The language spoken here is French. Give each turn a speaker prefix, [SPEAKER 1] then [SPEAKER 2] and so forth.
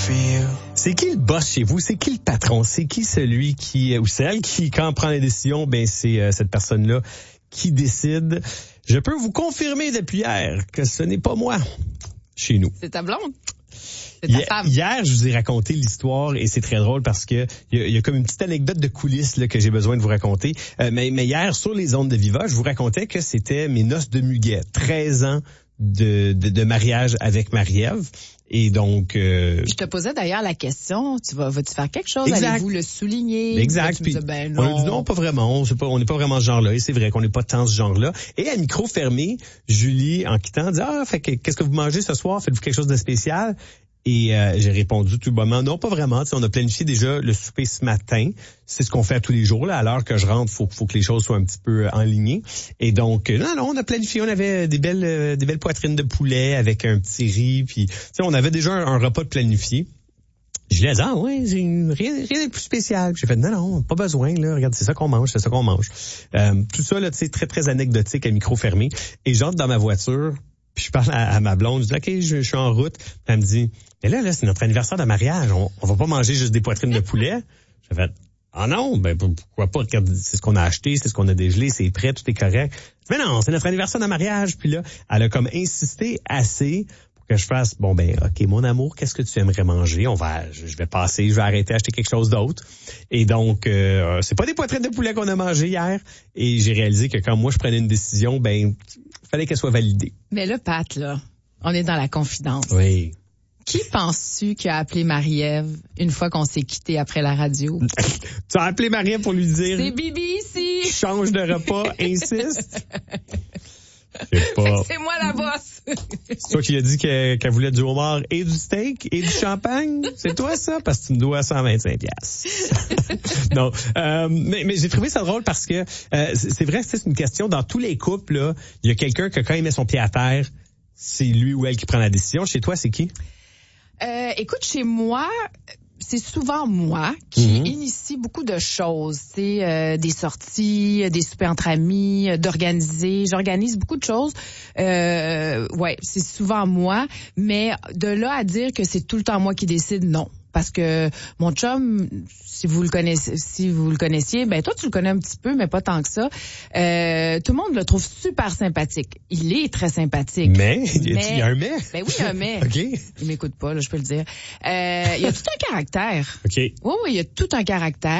[SPEAKER 1] C'est qui le boss chez vous? C'est qui le patron? C'est qui celui qui, ou celle qui, quand on prend les décisions, ben c'est cette personne-là qui décide. Je peux vous confirmer depuis hier que ce n'est pas moi chez nous.
[SPEAKER 2] C'est ta blonde? C'est ta femme?
[SPEAKER 1] Hier, je vous ai raconté l'histoire et c'est très drôle parce que il y a comme une petite anecdote de coulisses là, que j'ai besoin de vous raconter. Mais hier, sur les ondes de Viva, je vous racontais que c'était mes noces de muguet. 13 ans de mariage avec Marie-Ève. Et donc...
[SPEAKER 2] Je te posais d'ailleurs la question, vas-tu faire quelque chose?
[SPEAKER 1] Exact.
[SPEAKER 2] Allez-vous le souligner?
[SPEAKER 1] Exact.
[SPEAKER 2] Puis,
[SPEAKER 1] On a dit non, pas vraiment. On n'est pas vraiment ce genre-là. Et c'est vrai qu'on n'est pas tant ce genre-là. Et à micro fermé, Julie, en quittant, dit qu'est-ce que vous mangez ce soir? Faites-vous quelque chose de spécial? Et j'ai répondu tout bonnement, non, pas vraiment. T'sais, on a planifié déjà le souper ce matin. C'est ce qu'on fait à tous les jours. Là, à l'heure que je rentre, faut que les choses soient un petit peu enlignées. Et donc, non, on a planifié. On avait des belles poitrines de poulet avec un petit riz. Puis, on avait déjà un repas de planifié. Je lui ai dit, rien de plus spécial. Puis j'ai fait, non, pas besoin, là. Regarde, c'est ça qu'on mange. Tout ça, là, très, très anecdotique à micro fermé. Et j'entre dans ma voiture. Puis je parle à ma blonde, je dis, OK, je suis en route. Puis elle me dit, mais là, c'est notre anniversaire de mariage. On va pas manger juste des poitrines de poulet. J'ai fait, non, pourquoi pas? Regarde, c'est ce qu'on a acheté, c'est ce qu'on a dégelé, c'est prêt, tout est correct. Mais non, c'est notre anniversaire de mariage. Puis là, elle a comme insisté assez pour que je fasse, OK, mon amour, qu'est-ce que tu aimerais manger? Je vais arrêter acheter quelque chose d'autre. Et donc, c'est pas des poitrines de poulet qu'on a mangé hier. Et j'ai réalisé que quand moi je prenais une décision, fallait qu'elle soit validée.
[SPEAKER 2] Mais là, Pat, là, on est dans la confidence.
[SPEAKER 1] Oui.
[SPEAKER 2] Qui penses-tu qui a appelé Marie-Ève une fois qu'on s'est quitté après la radio?
[SPEAKER 1] Tu as appelé Marie-Ève pour lui dire...
[SPEAKER 2] C'est Bibi ici!
[SPEAKER 1] Change de repas, insiste. Je sais pas.
[SPEAKER 2] C'est moi la bosse.
[SPEAKER 1] C'est toi qui a dit qu'elle voulait du homard et du steak et du champagne. C'est toi ça? Parce que tu me dois 125$. Non. Mais j'ai trouvé ça drôle parce que c'est vrai, c'est une question. Dans tous les couples, là, il y a quelqu'un que quand il met son pied à terre, c'est lui ou elle qui prend la décision. Chez toi, c'est qui?
[SPEAKER 2] Écoute, chez moi, c'est souvent moi qui initie beaucoup de choses. C'est des sorties, des soupers entre amis, d'organiser. J'organise beaucoup de choses. C'est souvent moi. Mais de là à dire que c'est tout le temps moi qui décide, non. Parce que mon chum, si vous le connaissiez, toi tu le connais un petit peu, mais pas tant que ça. Tout le monde le trouve super sympathique. Il est très sympathique.
[SPEAKER 1] Mais il y a un mais.
[SPEAKER 2] Ben oui, il y a un mais.
[SPEAKER 1] OK.
[SPEAKER 2] Il m'écoute pas, là, je peux le dire. Il y a tout un caractère.
[SPEAKER 1] OK.
[SPEAKER 2] Oui, il y a tout un caractère.